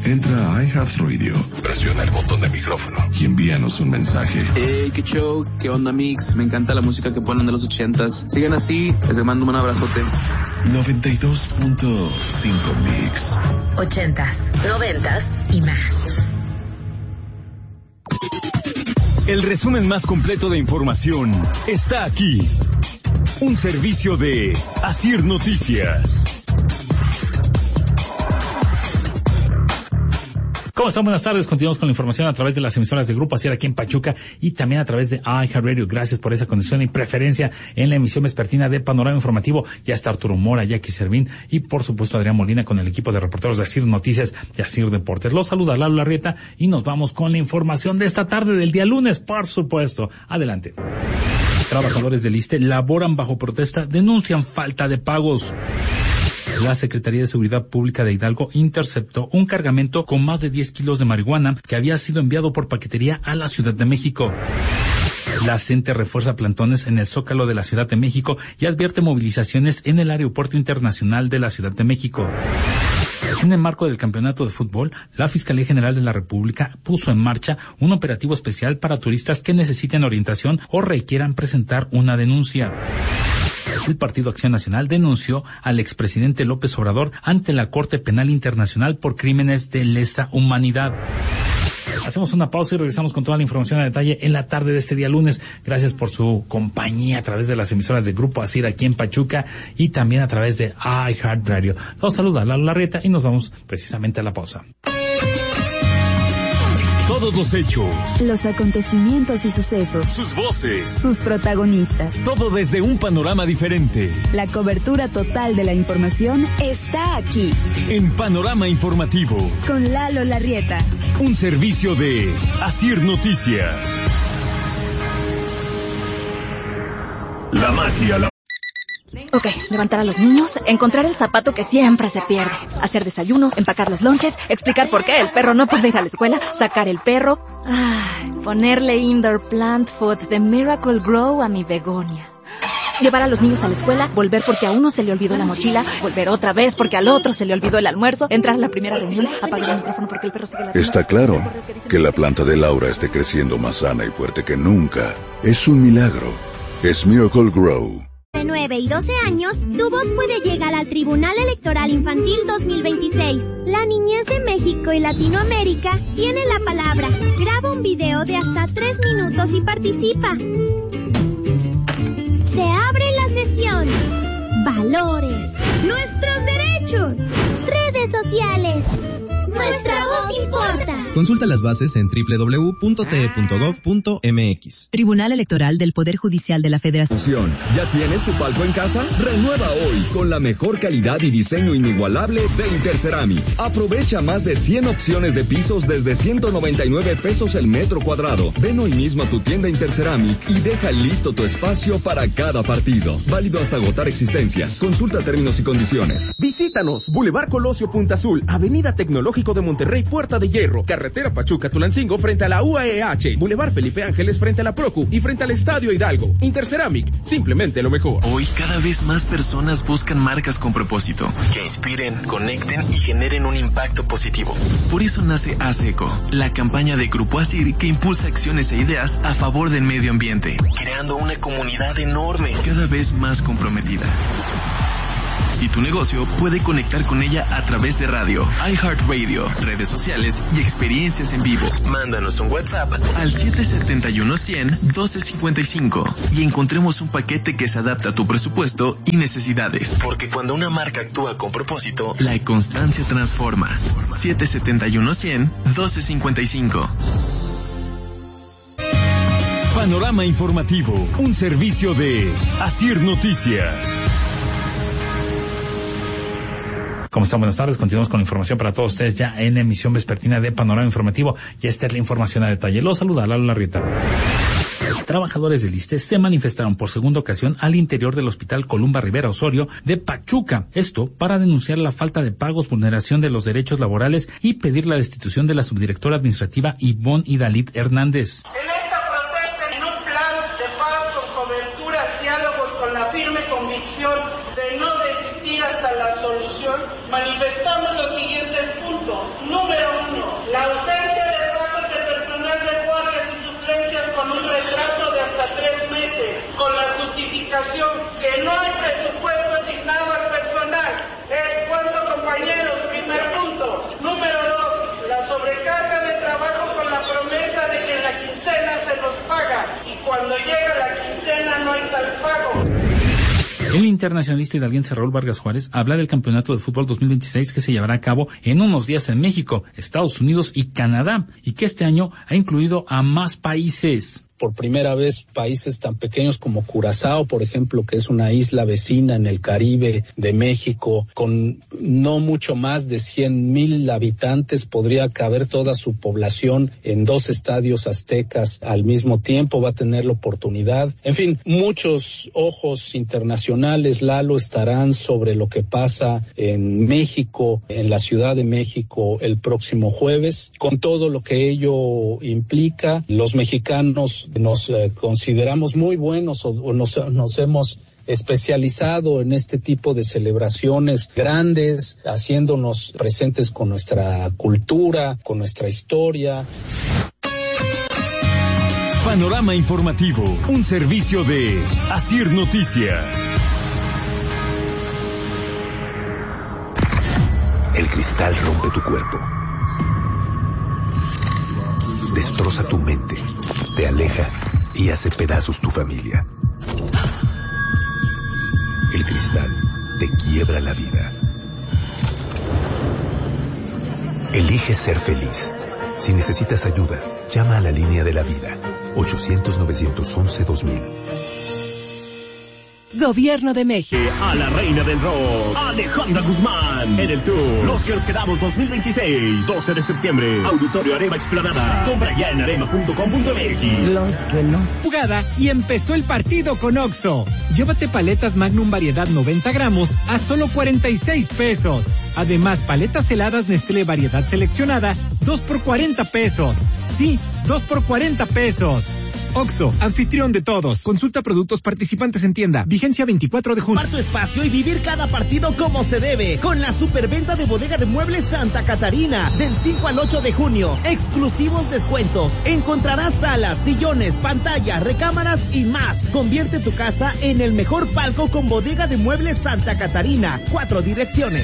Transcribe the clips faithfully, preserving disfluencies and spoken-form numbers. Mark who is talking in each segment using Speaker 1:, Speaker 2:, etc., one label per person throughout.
Speaker 1: Entra a iHeartRadio, presiona el botón de micrófono y envíanos un mensaje.
Speaker 2: Hey, qué show, qué onda mix, me encanta la música que ponen de los ochentas. Sigan así, les mando un abrazote.
Speaker 1: noventa y dos punto cinco Mix.
Speaker 3: Ochentas, noventas y más.
Speaker 4: El resumen más completo de información está aquí. Un servicio de Asir Noticias.
Speaker 5: ¿Cómo están? Buenas tardes. Continuamos con la información a través de las emisoras de Grupo Asir aquí en Pachuca y también a través de iHeartRadio. Gracias por esa condición y preferencia en la emisión vespertina de Panorama Informativo. Ya está Arturo Mora, Jackie Servín y por supuesto Adrián Molina con el equipo de reporteros de Asir Noticias y Asir Deportes. Los saluda Lalo Larrieta y nos vamos con la información de esta tarde del día lunes, por supuesto. Adelante. Trabajadores del ISSSTE laboran bajo protesta, denuncian falta de pagos. La Secretaría de Seguridad Pública de Hidalgo interceptó un cargamento con más de diez kilos de marihuana que había sido enviado por paquetería a la Ciudad de México. La CENTE refuerza plantones en el Zócalo de la Ciudad de México y advierte movilizaciones en el Aeropuerto Internacional de la Ciudad de México. En el marco del campeonato de fútbol, la Fiscalía General de la República puso en marcha un operativo especial para turistas que necesiten orientación o requieran presentar una denuncia. El Partido Acción Nacional denunció al expresidente López Obrador ante la Corte Penal Internacional por crímenes de lesa humanidad. Hacemos una pausa y regresamos con toda la información a detalle en la tarde de este día lunes. Gracias por su compañía a través de las emisoras de Grupo Asir aquí en Pachuca y también a través de iHeartRadio. Los saluda Lalo Larrieta y nos vamos precisamente a la pausa.
Speaker 4: Todos los hechos,
Speaker 6: los acontecimientos y sucesos,
Speaker 4: sus voces,
Speaker 6: sus protagonistas.
Speaker 4: Todo desde un panorama diferente.
Speaker 6: La cobertura total de la información está aquí.
Speaker 4: En Panorama Informativo.
Speaker 6: Con Lalo Larrieta.
Speaker 4: Un servicio de Asir Noticias. La magia, la...
Speaker 7: Ok, levantar a los niños, encontrar el zapato que siempre se pierde, hacer desayunos, empacar los lonches, explicar por qué el perro no puede ir a la escuela, sacar el perro, ay, ponerle indoor plant food de Miracle Grow a mi begonia. Llevar a los niños a la escuela, volver porque a uno se le olvidó la mochila, volver otra vez porque al otro se le olvidó el almuerzo, entrar a la primera reunión, apagar el micrófono porque el perro sigue la...
Speaker 1: Está claro que la planta de Laura esté creciendo más sana y fuerte que nunca. Es un milagro. Es Miracle Grow.
Speaker 8: De nueve y doce años, tu voz puede llegar al Tribunal Electoral Infantil dos mil veintiséis. La niñez de México y Latinoamérica tiene la palabra. Graba un video de hasta tres minutos y participa. Se abre la sesión. Valores. Nuestros derechos. Redes sociales. Nuestra voz importa.
Speaker 9: Consulta las bases en doble u doble u doble u punto t e punto gov punto m x.
Speaker 10: Tribunal Electoral del Poder Judicial de la Federación.
Speaker 11: ¿Ya tienes tu palco en casa? Renueva hoy con la mejor calidad y diseño inigualable de Interceramic. Aprovecha más de cien opciones de pisos desde ciento noventa y nueve pesos el metro cuadrado. Ven hoy mismo a tu tienda Interceramic y deja listo tu espacio para cada partido. Válido hasta agotar existencias. Consulta términos y condiciones.
Speaker 12: Visítanos. Boulevard Colosio Punta Azul, Avenida Tecnológico de Monterrey, Puerta de Hierro, Carretera Pachuca-Tulancingo frente a la U A E H, Boulevard Felipe Ángeles frente a la Procu y frente al Estadio Hidalgo. Interceramic, simplemente lo mejor.
Speaker 13: Hoy cada vez más personas buscan marcas con propósito, que inspiren, conecten y generen un impacto positivo. Por eso nace ASECO, la campaña de Grupo Asir que impulsa acciones e ideas a favor del medio ambiente, creando una comunidad enorme, cada vez más comprometida. Y tu negocio puede conectar con ella a través de radio, iHeartRadio, redes sociales y experiencias en vivo. Mándanos un WhatsApp al siete siete uno, cien, doce cincuenta y cinco y encontremos un paquete que se adapta a tu presupuesto y necesidades. Porque cuando una marca actúa con propósito, la constancia transforma. siete siete uno, cien, doce cincuenta y cinco.
Speaker 4: Panorama Informativo, un servicio de Asir Noticias.
Speaker 5: ¿Cómo están? Buenas tardes. Continuamos con la información para todos ustedes ya en emisión vespertina de Panorama Informativo. Y esta es la información a detalle. Los saluda Lalo Larrieta. Trabajadores del ISSSTE se manifestaron por segunda ocasión al interior del Hospital Columba Rivera Osorio de Pachuca. Esto para denunciar la falta de pagos, vulneración de los derechos laborales y pedir la destitución de la subdirectora administrativa Ivonne Idalit Hernández.
Speaker 14: En esta protesta, en un plan de paz con coberturas, diálogos, con la firme convicción de no desistir hasta la solución, manifestamos los siguientes puntos. Número uno. meses con la justificación que no hay presupuesto asignado al personal. Es cuanto, compañeros, primer punto. Número dos, la sobrecarga de trabajo con la promesa de que en la quincena se los paga y cuando llega la quincena no hay tal pago.
Speaker 5: El internacionalista hidalguense Raúl Vargas Juárez habla del Campeonato de Fútbol dos mil veintiséis que se llevará a cabo en unos días en México, Estados Unidos y Canadá, y que este año ha incluido a más países.
Speaker 15: Por primera vez, países tan pequeños como Curazao, por ejemplo, que es una isla vecina en el Caribe de México, con no mucho más de cien mil habitantes, podría caber toda su población en dos estadios aztecas al mismo tiempo, va a tener la oportunidad. En fin, muchos ojos internacionales, Lalo, estarán sobre lo que pasa en México, en la Ciudad de México, el próximo jueves, con todo lo que ello implica. Los mexicanos nos eh, consideramos muy buenos o, o nos, nos hemos especializado en este tipo de celebraciones grandes, haciéndonos presentes con nuestra cultura, con nuestra historia.
Speaker 4: Panorama informativo, un servicio de Asir Noticias.
Speaker 16: El cristal rompe tu cuerpo, destroza tu mente, te aleja y hace pedazos tu familia. El cristal te quiebra la vida. Elige ser feliz. Si necesitas ayuda, llama a la línea de la vida. ochocientos, novecientos once, dos mil.
Speaker 17: Gobierno de México.
Speaker 18: A la reina del rock, Alejandra Guzmán, en el tour Los que nos quedamos dos mil veintiséis, doce de septiembre, Auditorio Arema Explanada. Compra ya en arema punto com punto m x.
Speaker 19: Los que no. Jugada y empezó el partido con Oxxo. Llévate paletas Magnum variedad noventa gramos a solo cuarenta y seis pesos. Además, paletas heladas Nestlé variedad seleccionada, dos por cuarenta pesos. Sí, dos por cuarenta pesos. Oxxo, anfitrión de todos. Consulta productos participantes en tienda. Vigencia veinticuatro de junio.
Speaker 20: Tomar tu espacio y vivir cada partido como se debe. Con la superventa de Bodega de Muebles Santa Catarina. Del cinco al ocho de junio. Exclusivos descuentos. Encontrarás salas, sillones, pantallas, recámaras y más. Convierte tu casa en el mejor palco con Bodega de Muebles Santa Catarina. Cuatro direcciones.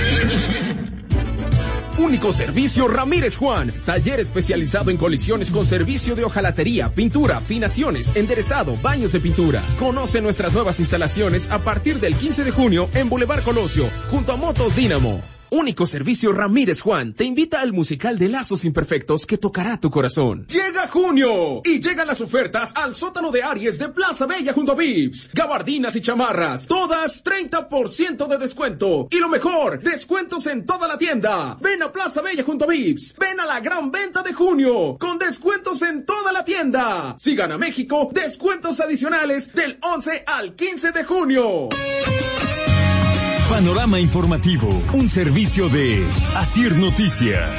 Speaker 12: Único servicio Ramírez Juan. Taller especializado en colisiones con servicio de hojalatería, pintura, afinaciones, enderezado, baños de pintura. Conoce nuestras nuevas instalaciones a partir del quince de junio en Boulevard Colosio, junto a Motos Dínamo. Único servicio Ramírez Juan te invita al musical de Lazos Imperfectos que tocará tu corazón. Llega junio y llegan las ofertas al sótano de Aries de Plaza Bella junto a Vips. Gabardinas y chamarras, todas treinta por ciento de descuento. Y lo mejor, descuentos en toda la tienda. Ven a Plaza Bella junto a Vips. Ven a la gran venta de junio con descuentos en toda la tienda. Si gana México, descuentos adicionales del once al quince de junio.
Speaker 4: Panorama informativo, un servicio de Asir Noticias.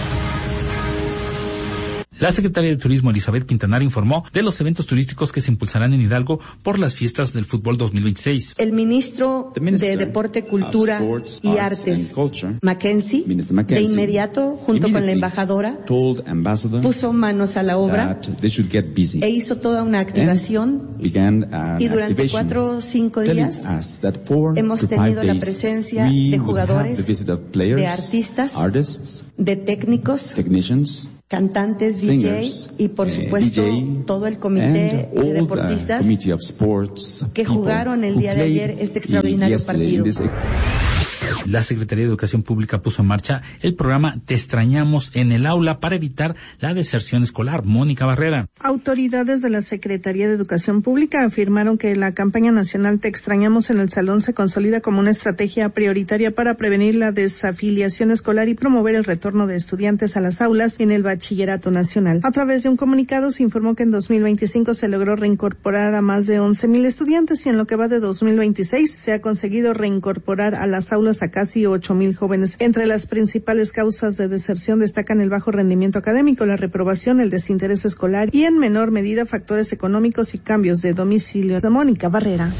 Speaker 4: La secretaria de Turismo, Elizabeth Quintanar, informó de los eventos turísticos que se impulsarán en Hidalgo por las fiestas del fútbol dos mil veintiséis.
Speaker 21: El ministro de Deporte, Cultura y Artes, Mackenzie, de inmediato, junto con la embajadora, puso manos a la obra e hizo toda una activación. Y durante cuatro o cinco días hemos tenido la presencia de jugadores, de artistas, de técnicos, cantantes, D J y por supuesto todo el comité de deportistas que jugaron el día de ayer este extraordinario partido.
Speaker 5: La Secretaría de Educación Pública puso en marcha el programa Te Extrañamos en el Aula para evitar la deserción escolar. Mónica Barrera.
Speaker 22: Autoridades de la Secretaría de Educación Pública afirmaron que la campaña nacional Te Extrañamos en el Salón se consolida como una estrategia prioritaria para prevenir la desafiliación escolar y promover el retorno de estudiantes a las aulas en el Bachillerato Nacional. A través de un comunicado se informó que en dos mil veinticinco se logró reincorporar a más de once mil estudiantes y en lo que va de dos mil veintiséis se ha conseguido reincorporar a las aulas a casi ocho mil jóvenes. Entre las principales causas de deserción destacan el bajo rendimiento académico, la reprobación, el desinterés escolar y en menor medida factores económicos y cambios de domicilio. De Mónica Barrera.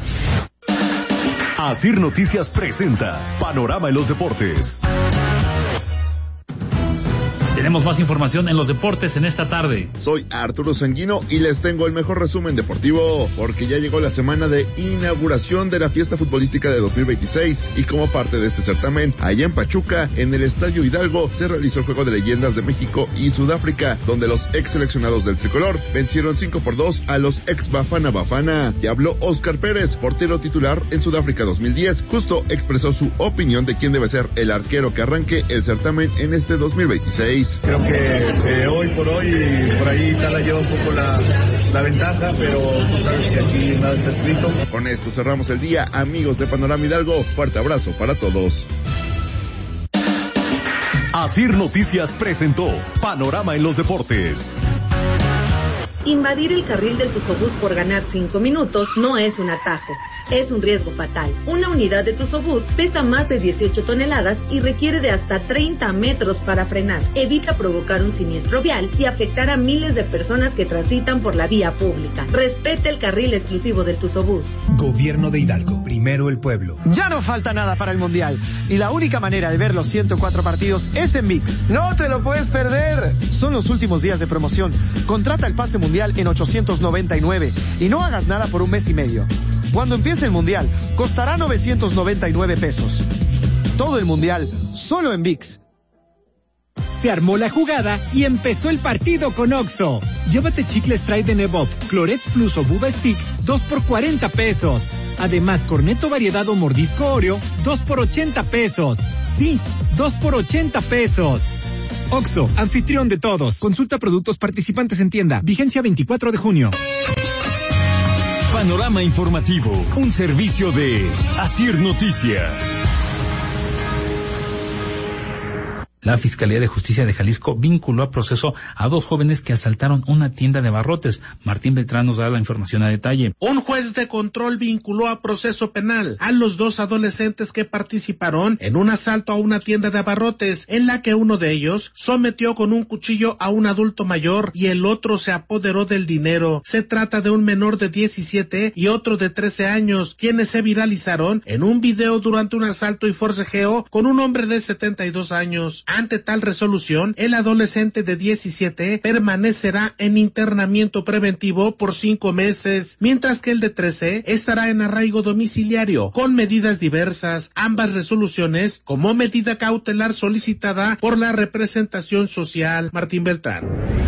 Speaker 4: Asir Noticias presenta Panorama en los Deportes.
Speaker 5: Tenemos más información en los deportes en esta tarde.
Speaker 2: Soy Arturo Sanguino y les tengo el mejor resumen deportivo, porque ya llegó la semana de inauguración de la fiesta futbolística de dos mil veintiséis y como parte de este certamen, allá en Pachuca, en el Estadio Hidalgo, se realizó el Juego de Leyendas de México y Sudáfrica, donde los ex seleccionados del tricolor vencieron cinco por dos a los ex Bafana Bafana. Y habló Oscar Pérez, portero titular en Sudáfrica dos mil diez, justo expresó su opinión de quién debe ser el arquero que arranque el certamen en este dos mil veintiséis.
Speaker 17: Creo que eh, hoy por hoy, por ahí Tala lleva un poco la, la ventaja, pero tú sabes que aquí nada está escrito.
Speaker 2: Con esto cerramos el día, amigos de Panorama Hidalgo. Fuerte abrazo para todos.
Speaker 4: Asir Noticias presentó Panorama en los Deportes.
Speaker 23: Invadir el carril del Tuzobús por ganar cinco minutos no es un atajo. Es un riesgo fatal. Una unidad de Tuzobús pesa más de dieciocho toneladas y requiere de hasta treinta metros para frenar. Evita provocar un siniestro vial y afectar a miles de personas que transitan por la vía pública. Respete el carril exclusivo del Tuzobús.
Speaker 24: Gobierno de Hidalgo. Primero el pueblo.
Speaker 25: Ya no falta nada para el Mundial. Y la única manera de ver los ciento cuatro partidos es en ViX. ¡No te lo puedes perder! Son los últimos días de promoción. Contrata el pase mundial en ochocientos noventa y nueve y no hagas nada por un mes y medio. Cuando empiece el Mundial, costará novecientos noventa y nueve pesos. Todo el Mundial, solo en ViX.
Speaker 19: Se armó la jugada y empezó el partido con Oxxo. Llévate chicles Trident Evop, Clorets Plus o Buba Stick, dos por cuarenta pesos. Además, Corneto Variedad o Mordisco Oreo, dos por ochenta pesos. Sí, dos por ochenta pesos. Oxxo, anfitrión de todos. Consulta productos participantes en tienda. Vigencia veinticuatro de junio.
Speaker 4: Panorama Informativo, un servicio de Asir Noticias.
Speaker 5: La Fiscalía de Justicia de Jalisco vinculó a proceso a dos jóvenes que asaltaron una tienda de abarrotes. Martín Beltrán nos da la información a detalle.
Speaker 26: Un juez de control vinculó a proceso penal a los dos adolescentes que participaron en un asalto a una tienda de abarrotes, en la que uno de ellos sometió con un cuchillo a un adulto mayor y el otro se apoderó del dinero. Se trata de un menor de diecisiete y otro de trece años, quienes se viralizaron en un video durante un asalto y forcejeo con un hombre de setenta y dos años. Ante tal resolución, el adolescente de diecisiete permanecerá en internamiento preventivo por cinco meses, mientras que el de trece estará en arraigo domiciliario con medidas diversas, ambas resoluciones como medida cautelar solicitada por la representación social. Martín Beltrán.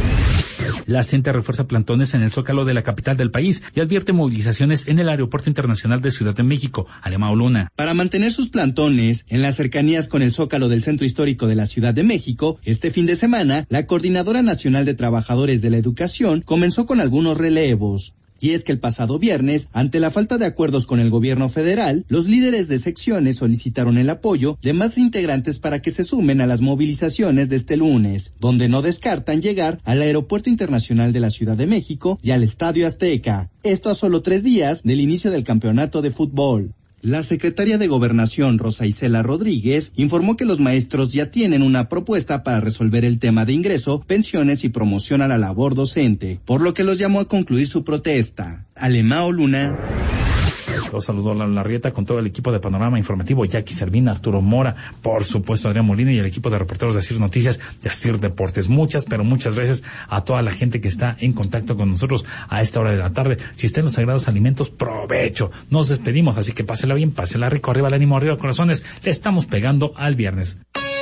Speaker 5: La C E N T E refuerza plantones en el Zócalo de la capital del país y advierte movilizaciones en el Aeropuerto Internacional de Ciudad de México. Alemão Luna.
Speaker 27: Para mantener sus plantones en las cercanías con el Zócalo del Centro Histórico de la Ciudad de México, este fin de semana, la Coordinadora Nacional de Trabajadores de la Educación comenzó con algunos relevos. Y es que el pasado viernes, ante la falta de acuerdos con el gobierno federal, los líderes de secciones solicitaron el apoyo de más integrantes para que se sumen a las movilizaciones de este lunes, donde no descartan llegar al Aeropuerto Internacional de la Ciudad de México y al Estadio Azteca. Esto a solo tres días del inicio del campeonato de fútbol. La secretaria de Gobernación, Rosa Isela Rodríguez, informó que los maestros ya tienen una propuesta para resolver el tema de ingreso, pensiones y promoción a la labor docente, por lo que los llamó a concluir su protesta. Alemão Luna.
Speaker 5: Los saludó la Larrieta con todo el equipo de Panorama Informativo, Jackie Servín, Arturo Mora, por supuesto Adrián Molina y el equipo de reporteros de Asir Noticias, de Asir Deportes. Muchas, pero muchas gracias a toda la gente que está en contacto con nosotros a esta hora de la tarde. Si está en los sagrados alimentos, provecho. Nos despedimos, así que pásela bien, pásela rico, arriba el ánimo, arriba corazones. Le estamos pegando al viernes.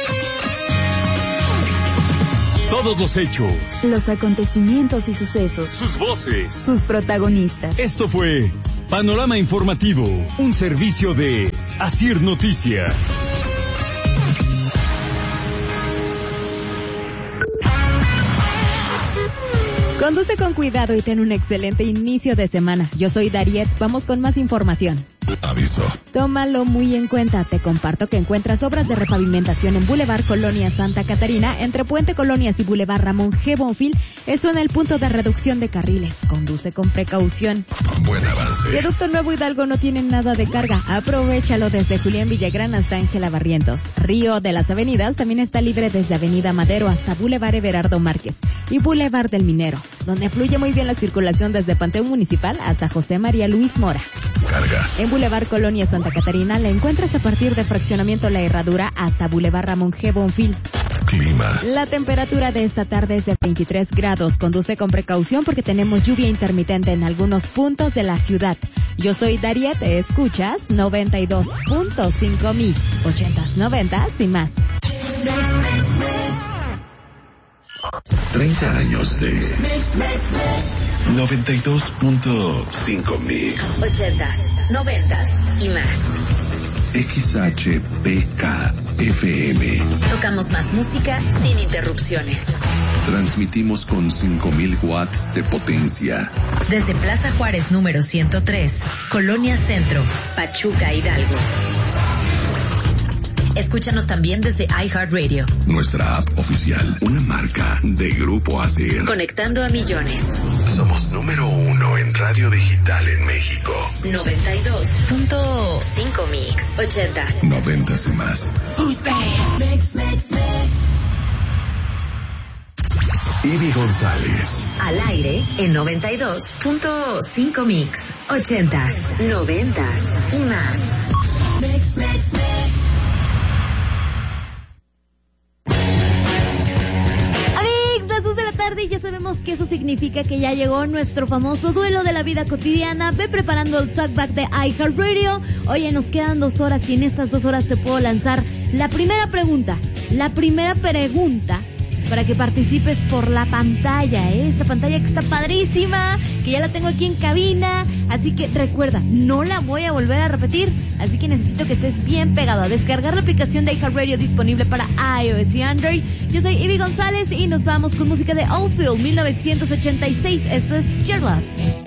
Speaker 4: Todos los hechos,
Speaker 6: los acontecimientos y sucesos,
Speaker 4: sus voces,
Speaker 6: sus protagonistas.
Speaker 4: Esto fue Panorama Informativo, un servicio de Asir Noticias.
Speaker 28: Conduce con cuidado y ten un excelente inicio de semana. Yo soy Dariet, vamos con más información.
Speaker 1: Aviso.
Speaker 28: Tómalo muy en cuenta. Te comparto que encuentras obras de repavimentación en Boulevard Colonia Santa Catarina, entre Puente Colonias y Boulevard Ramón G. Bonfil. Esto en el punto de reducción de carriles. Conduce con precaución.
Speaker 1: Buen avance.
Speaker 28: Viaducto Nuevo Hidalgo no tiene nada de carga. Aprovechalo desde Julián Villagrán hasta Ángela Barrientos. Río de las Avenidas también está libre desde Avenida Madero hasta Boulevard Everardo Márquez y Boulevard del Minero, donde fluye muy bien la circulación desde Panteón Municipal hasta José María Luis Mora.
Speaker 1: Carga.
Speaker 28: En Boulevard Colonia Santa Catarina la encuentras a partir de Fraccionamiento La Herradura hasta Boulevard Ramón G. Bonfil.
Speaker 3: clima.
Speaker 28: La temperatura de esta tarde es de veintitrés grados. Conduce con precaución porque tenemos lluvia intermitente en algunos puntos de la ciudad. Yo soy Dariet, escuchas noventa y dos punto cinco Mix, ochentas, noventas y más.
Speaker 3: treinta años de noventa y dos punto cinco Mix,
Speaker 23: ochentas, noventas y más.
Speaker 3: X H P K F M.
Speaker 23: Tocamos más música sin interrupciones.
Speaker 3: Transmitimos con cinco mil watts de potencia.
Speaker 23: Desde Plaza Juárez número ciento tres, Colonia Centro, Pachuca, Hidalgo. Escúchanos también desde iHeartRadio.
Speaker 3: Nuestra app oficial, una marca de Grupo Acer.
Speaker 23: Conectando a millones.
Speaker 3: Somos número uno en radio digital en México.
Speaker 23: noventa y dos punto cinco Mix. ochentas.
Speaker 3: Noventas y más.
Speaker 23: Mix, mix, mix.
Speaker 3: Ivy González.
Speaker 23: Al aire en noventa y dos punto cinco Mix. ochentas, noventas y más. Mix, mix, mix.
Speaker 7: Y ya sabemos que eso significa que ya llegó nuestro famoso duelo de la vida cotidiana. Ve preparando el talkback de iHeartRadio. Oye, nos quedan dos horas y en estas dos horas te puedo lanzar la primera pregunta. La primera pregunta para que participes por la pantalla, ¿eh? Esta pantalla que está padrísima, que ya la tengo aquí en cabina. Así que recuerda, no la voy a volver a repetir. Así que necesito que estés bien pegado a descargar la aplicación de iHeartRadio disponible para iOS y Android. Yo soy Ivy González y nos vamos con música de Outfield mil novecientos ochenta y seis. Esto es Your Love.